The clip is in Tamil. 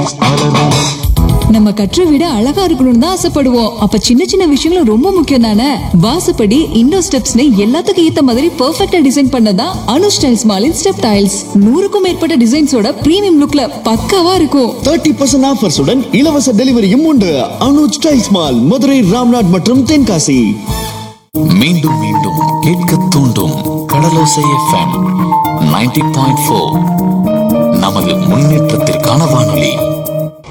நம்ம கற்ற விட அழகா இருக்கணும்னு தான் ஆசைப்படுவோம். அப்ப சின்ன சின்ன விஷயங்களும் ரொம்ப முக்கியம் தானே. வாசப்படி, இண்டோர் ஸ்டெப்ஸ்னு எல்லாத்துக்கும் ஏத்த மாதிரி பெர்ஃபெக்ட்டா டிசைன் பண்ணதான் அனுஜ் டைல்ஸ் மாலின் ஸ்டெப் டைல்ஸ். 100க்கும் மேற்பட்ட டிசைன்ஸோட பிரீமியம் லுக்ல பக்காவா இருக்கும். 30% ஆஃபர்ஸுடன் இலவச டெலிவரியும் உண்டு. அனுஜ் டைல்ஸ் மால், மதுரை, ராம்நாட் மற்றும் தென்காசி. மீண்டும் மீண்டும் கேட்க தூண்டும் கடலோசை FM 90.4 நமது முன்னேற்றத்திற்கான வானொலி.